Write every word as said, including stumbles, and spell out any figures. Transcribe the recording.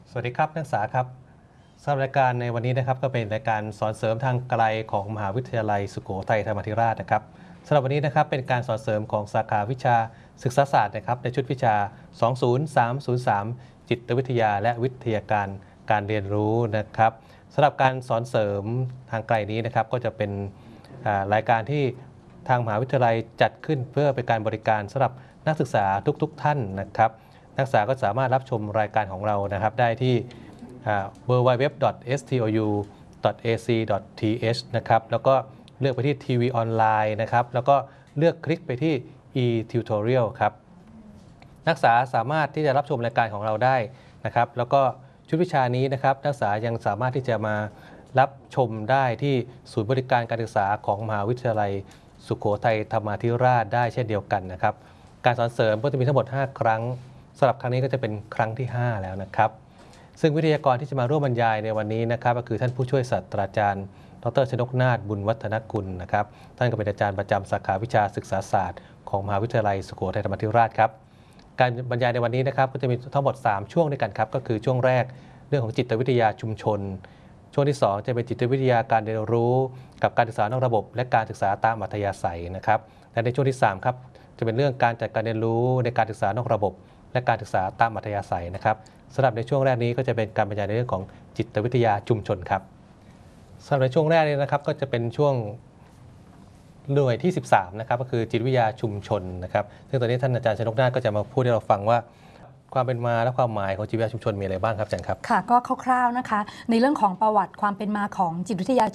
สวัสดีครับนักศึกษาครับสำหรับรายการในวันนี้นะครับก็เป็นรายการสอนเสริมทางไกลของมหาวิทยาลัยสุโขทัยธรรมาธิราชนะครับสำหรับวันนี้นะครับเป็นการสอนเสริมของสาขาวิชาศึกษาศาสตร์นะครับในชุดวิชา สองศูนย์สามศูนย์สาม จิตวิทยาและวิทยาการการเรียนรู้นะครับสำหรับการสอนเสริมทางไกลนี้นะครับก็จะเป็นรายการที่ทางมหาวิทยาลัยจัดขึ้นเพื่อเป็นการบริการสำหรับนักศึกษาทุกๆ ท่านนะครับนักศึกษาก็สามารถรับชมรายการของเรานะครับได้ที่ ดับเบิลยู ดับเบิลยู ดับเบิลยู ดอท เอส ที โอ ยู ดอท เอ ซี ดอท ที เอช นะครับแล้วก็เลือกไปที่ทีวีออนไลน์นะครับแล้วก็เลือกคลิกไปที่ e-tutorial ครับนักศึกษาสามารถที่จะรับชมรายการของเราได้นะครับแล้วก็ชุดวิชานี้นะครับนักศึกษายังสามารถที่จะมารับชมได้ที่ศูนย์บริการการศึกษาของมหาวิทยาลัยสุโขทัยธรรมาธิราชได้เช่นเดียวกันนะครับการสอนเสริมก็จะมีทั้งหมดห้าครั้งสำหรับครั้งนี้ก็จะเป็นครั้งที่ห้าแล้วนะครับซึ่งวิทยากรที่จะมาร่วมบรรยายในวันนี้นะครับก็คือท่านผู้ช่วยศาสตราจารย์ดร.ชนกนาถบุญวัฒนกุลนะครับท่านก็เป็นอาจารย์ประจำสาขาวิชาศึกษาศาสตร์ของมหาวิทยาลัยสุโขทัยธรรมาธิราชครับการบรรยายในวันนี้นะครับก็จะมีทั้งหมดสามช่วงด้วยกันครับก็คือช่วงแรกเรื่องของจิตวิทยาชุมชนช่วงที่สองจะเป็นจิตวิทยาการเรียนรู้กับการศึกษานอกระบบและการศึกษาตามอัธยาศัยนะครับและในช่วงที่สามครับจะเป็นเรื่องการจัดการเรียนรู้ในการศึกษานอกระบบและการศึกษาตามอัธยาศัยนะครับสำหรับในช่วงแรกนี้ก็จะเป็นการบรรยายในเรื่องของจิตวิทยาชุมชนครับสำหรับในช่วงแรกนี้นะครับก็จะเป็นช่วงหน่วยที่สิบสามนะครับก็คือจิตวิทยาชุมชนนะครับซึ่งตอนนี้ท่านอาจารย์ชนกนาถก็จะมาพูดให้เราฟังว่าความเป็นมาและความหมายของจิตวิทยาชุมชนมีอะไรบ้างครับอาจารย์ครับค่ะก็คร่าวๆนะคะในเรื่องของประวัติความเป็นมาของจิตวิทยา